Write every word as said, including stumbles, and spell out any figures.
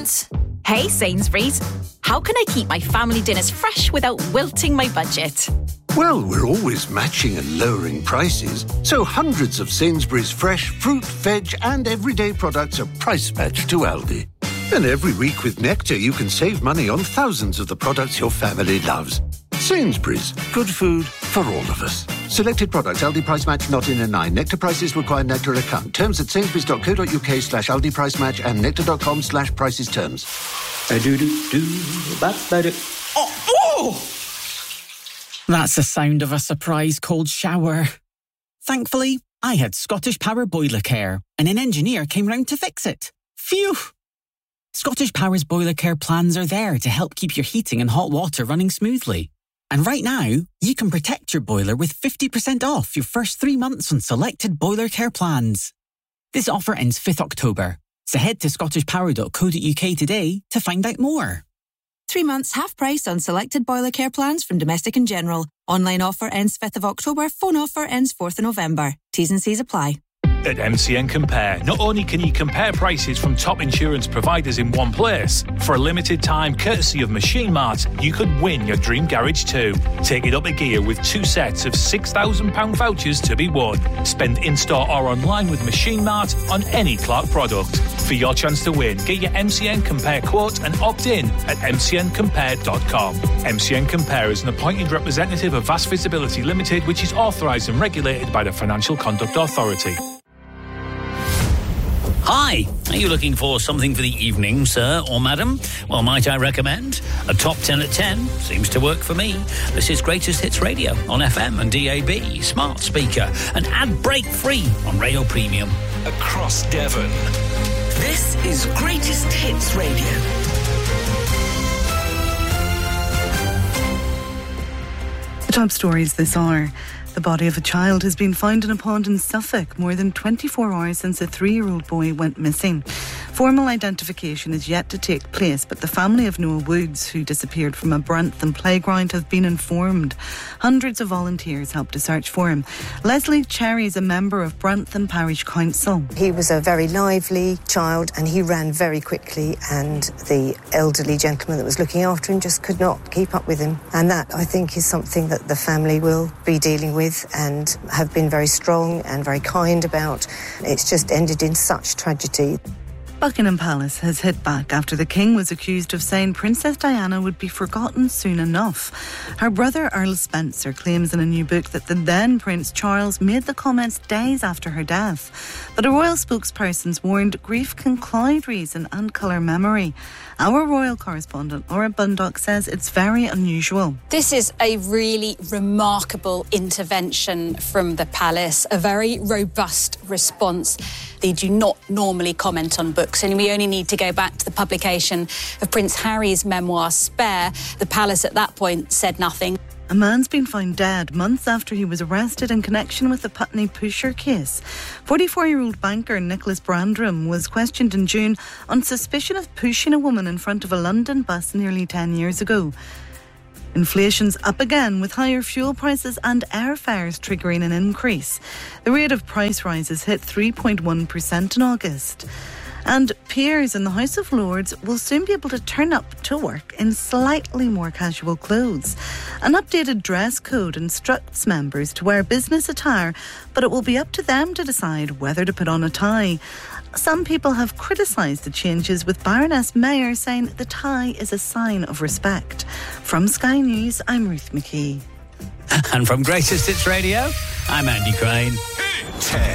months. Hey Sainsbury's, how can I keep my family dinners fresh without wilting my budget? Well, we're always matching and lowering prices, so hundreds of Sainsbury's fresh fruit, veg and everyday products are price matched to Aldi. And every week with Nectar you can save money on thousands of the products your family loves. Sainsbury's, good food for all of us. Selected products, Aldi price match not in a nine. Nectar prices require Nectar account. Terms at sainsbury's.co.uk slash Aldi price match and nectar.com slash prices terms. Oh, oh! That's the sound of a surprise cold shower. Thankfully, I had Scottish Power Boiler Care and an engineer came round to fix it. Phew! Scottish Power's Boiler Care plans are there to help keep your heating and hot water running smoothly. And right now, you can protect your boiler with fifty percent off your first three months on selected Boiler Care plans. This offer ends fifth of October, so head to scottish power dot co dot uk today to find out more. Three months half price on selected Boiler Care plans from Domestic and General. Online offer ends fifth of October. Phone offer ends fourth of November. T's and C's apply. At M C N Compare, not only can you compare prices from top insurance providers in one place, for a limited time, courtesy of Machine Mart, you could win your dream garage too. Take it up a gear with two sets of six thousand pounds vouchers to be won. Spend in-store or online with Machine Mart on any Clark product. For your chance to win, get your M C N Compare quote and opt in at m c n compare dot com. M C N Compare is an appointed representative of Vast Visibility Limited, which is authorised and regulated by the Financial Conduct Authority. Hi, are you looking for something for the evening, sir or madam? Well, might I recommend? A top ten at ten seems to work for me. This is Greatest Hits Radio on F M and D A B, smart speaker, and ad break free on Radio Premium. Across Devon. This is Greatest Hits Radio. The top stories this hour. The body of a child has been found in a pond in Suffolk more than twenty-four hours since a three-year-old boy went missing. Formal identification is yet to take place, but the family of Noah Woods, who disappeared from a Brantham playground, have been informed. Hundreds of volunteers helped to search for him. Leslie Cherry is a member of Brantham Parish Council. He was a very lively child and he ran very quickly, and the elderly gentleman that was looking after him just could not keep up with him. And that, I think, is something that the family will be dealing with and have been very strong and very kind about. It's just ended in such tragedy. Buckingham Palace has hit back after the King was accused of saying Princess Diana would be forgotten soon enough. Her brother Earl Spencer claims in a new book that the then Prince Charles made the comments days after her death. But a royal spokesperson warned grief can cloud reason and colour memory. Our royal correspondent Laura Bundock says it's very unusual. This is a really remarkable intervention from the palace, a very robust response. They do not normally comment on books, and we only need to go back to the publication of Prince Harry's memoir, Spare. The palace at that point said nothing. A man's been found dead months after he was arrested in connection with the Putney Pusher case. forty-four-year-old banker Nicholas Brandram was questioned in June on suspicion of pushing a woman in front of a London bus nearly ten years ago. Inflation's up again, with higher fuel prices and airfares triggering an increase. The rate of price rises hit three point one percent in August. And peers in the House of Lords will soon be able to turn up to work in slightly more casual clothes. An updated dress code instructs members to wear business attire, but it will be up to them to decide whether to put on a tie. Some people have criticised the changes, with Baroness Mayer saying the tie is a sign of respect. From Sky News, I'm Ruth McKee. And from Greatest Hits Radio, I'm Andy Crane. ten.